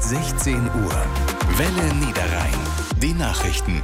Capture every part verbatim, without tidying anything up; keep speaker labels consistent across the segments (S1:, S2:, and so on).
S1: sechzehn Uhr. Welle Niederrhein. Die Nachrichten.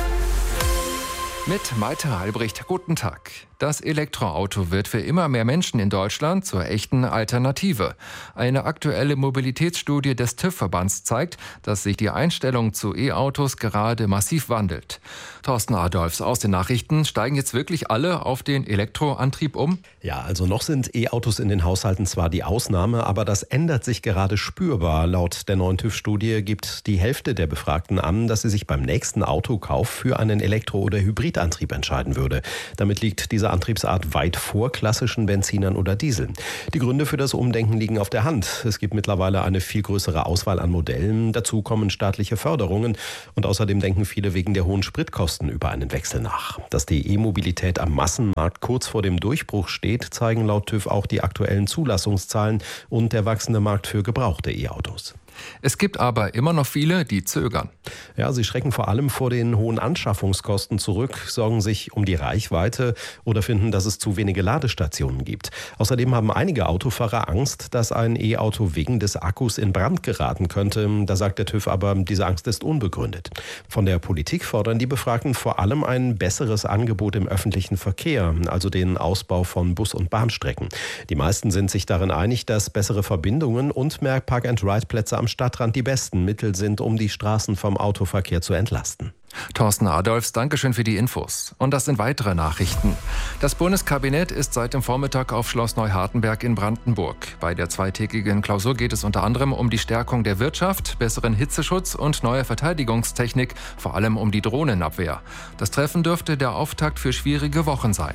S2: Mit Malte Albrecht, guten Tag. Das Elektroauto wird für immer mehr Menschen in Deutschland zur echten Alternative. Eine aktuelle Mobilitätsstudie des TÜV-Verbands zeigt, dass sich die Einstellung zu E-Autos gerade massiv wandelt. Thorsten Adolfs aus den Nachrichten. Steigen jetzt wirklich alle auf den Elektroantrieb um?
S3: Ja, also noch sind E-Autos in den Haushalten zwar die Ausnahme, aber das ändert sich gerade spürbar. Laut der neuen TÜV-Studie gibt die Hälfte der Befragten an, dass sie sich beim nächsten Autokauf für einen Elektro- oder Hybridantrieb entscheiden würde. Damit liegt diese Antriebsart weit vor klassischen Benzinern oder Dieseln. Die Gründe für das Umdenken liegen auf der Hand. Es gibt mittlerweile eine viel größere Auswahl an Modellen. Dazu kommen staatliche Förderungen. Und außerdem denken viele wegen der hohen Spritkosten über einen Wechsel nach. Dass die E-Mobilität am Massenmarkt kurz vor dem Durchbruch steht, zeigen laut TÜV auch die aktuellen Zulassungszahlen und der wachsende Markt für gebrauchte E-Autos.
S2: Es gibt aber immer noch viele, die zögern.
S3: Ja, sie schrecken vor allem vor den hohen Anschaffungskosten zurück, sorgen sich um die Reichweite oder finden, dass es zu wenige Ladestationen gibt. Außerdem haben einige Autofahrer Angst, dass ein E-Auto wegen des Akkus in Brand geraten könnte. Da sagt der TÜV aber, diese Angst ist unbegründet. Von der Politik fordern die Befragten vor allem ein besseres Angebot im öffentlichen Verkehr, also den Ausbau von Bus- und Bahnstrecken. Die meisten sind sich darin einig, dass bessere Verbindungen und mehr Park-and-Ride-Plätze am Stadtrand die besten Mittel sind, um die Straßen vom Autoverkehr zu entlasten.
S2: Thorsten Adolfs, Dankeschön für die Infos. Und das sind weitere Nachrichten. Das Bundeskabinett ist seit dem Vormittag auf Schloss Neuhartenberg in Brandenburg. Bei der zweitägigen Klausur geht es unter anderem um die Stärkung der Wirtschaft, besseren Hitzeschutz und neue Verteidigungstechnik, vor allem um die Drohnenabwehr. Das Treffen dürfte der Auftakt für schwierige Wochen sein.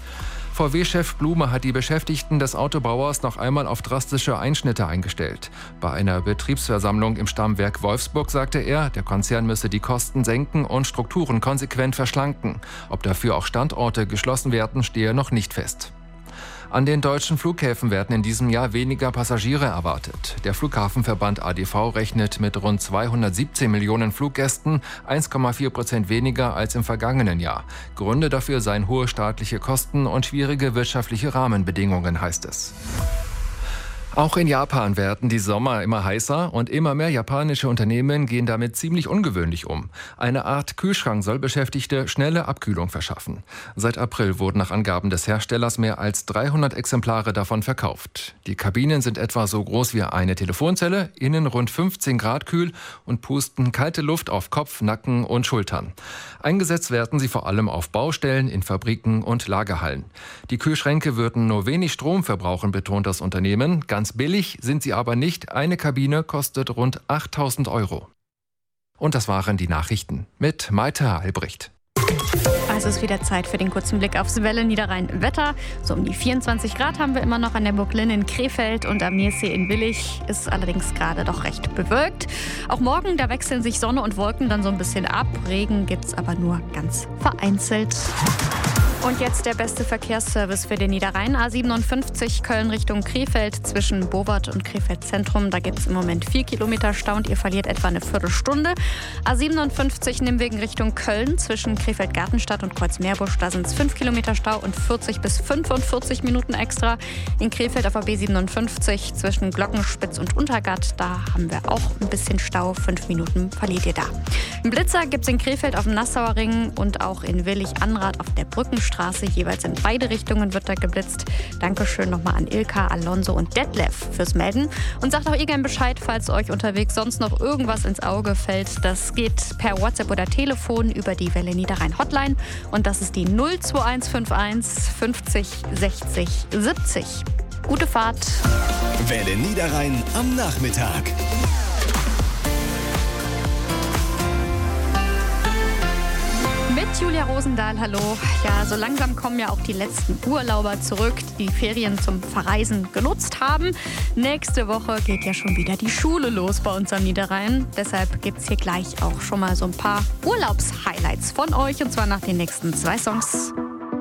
S2: V W-Chef Blume hat die Beschäftigten des Autobauers noch einmal auf drastische Einschnitte eingestellt. Bei einer Betriebsversammlung im Stammwerk Wolfsburg sagte er, der Konzern müsse die Kosten senken und Strukturen konsequent verschlanken. Ob dafür auch Standorte geschlossen werden, stehe noch nicht fest. An den deutschen Flughäfen werden in diesem Jahr weniger Passagiere erwartet. Der Flughafenverband A D V rechnet mit rund zweihundertsiebzehn Millionen Fluggästen, eins Komma vier Prozent weniger als im vergangenen Jahr. Gründe dafür seien hohe staatliche Kosten und schwierige wirtschaftliche Rahmenbedingungen, heißt es. Auch in Japan werden die Sommer immer heißer und immer mehr japanische Unternehmen gehen damit ziemlich ungewöhnlich um. Eine Art Kühlschrank soll Beschäftigte schnelle Abkühlung verschaffen. Seit April wurden nach Angaben des Herstellers mehr als dreihundert Exemplare davon verkauft. Die Kabinen sind etwa so groß wie eine Telefonzelle, innen rund fünfzehn Grad kühl und pusten kalte Luft auf Kopf, Nacken und Schultern. Eingesetzt werden sie vor allem auf Baustellen, in Fabriken und Lagerhallen. Die Kühlschränke würden nur wenig Strom verbrauchen, betont das Unternehmen. Ganz billig sind sie aber nicht. Eine Kabine kostet rund achttausend Euro. Und das waren die Nachrichten mit Malte Albrecht.
S4: Also ist wieder Zeit für den kurzen Blick aufs Welle Niederrhein Wetter. So um die vierundzwanzig Grad haben wir immer noch an der Burg Linn in Krefeld und am Niersee in Willich. Ist allerdings gerade doch recht bewölkt. Auch morgen, da wechseln sich Sonne und Wolken dann so ein bisschen ab. Regen gibt's aber nur ganz vereinzelt. Und jetzt der beste Verkehrsservice für den Niederrhein. A siebenundfünfzig Köln Richtung Krefeld zwischen Bowart und Krefeld Zentrum. Da gibt es im Moment vier Kilometer Stau und ihr verliert etwa eine Viertelstunde. A siebenundfünfzig Nimwegen Richtung Köln zwischen Krefeld Gartenstadt und Kreuzmeerbusch. Da sind es fünf Kilometer Stau und vierzig bis fünfundvierzig Minuten extra. In Krefeld auf A B siebenundfünfzig zwischen Glockenspitz und Untergatt. Da haben wir auch ein bisschen Stau. Fünf Minuten verliert ihr da. Einen Blitzer gibt es in Krefeld auf dem Nassauer Ring und auch in Willich-Anrath auf der Brückenstraße. Jeweils in beide Richtungen wird da geblitzt. Dankeschön nochmal an Ilka, Alonso und Detlef fürs Melden. Und sagt auch ihr gerne Bescheid, falls euch unterwegs sonst noch irgendwas ins Auge fällt. Das geht per WhatsApp oder Telefon über die Welle Niederrhein Hotline. Und das ist die null zwei eins fünf eins fünfzig sechzig siebzig. Gute Fahrt.
S1: Welle Niederrhein am Nachmittag.
S4: Mit Julia Rosendahl, hallo. Ja, so langsam kommen ja auch die letzten Urlauber zurück, die die Ferien zum Verreisen genutzt haben. Nächste Woche geht ja schon wieder die Schule los bei uns am Niederrhein. Deshalb gibt es hier gleich auch schon mal so ein paar Urlaubshighlights von euch, und zwar nach den nächsten zwei Songs.